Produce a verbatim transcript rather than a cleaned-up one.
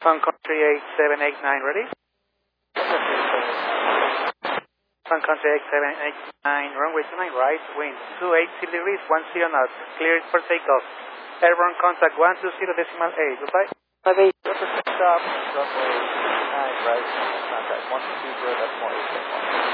Sun Country eight seven eight nine, ready? Sun Country eight seven eight nine, runway two nine right, wind two eighty degrees, one zero knots, cleared for takeoff. Airborne contact one two zero decimal eight, goodbye. five eight, stop, runway two nine right, contact one two zero decimal eight.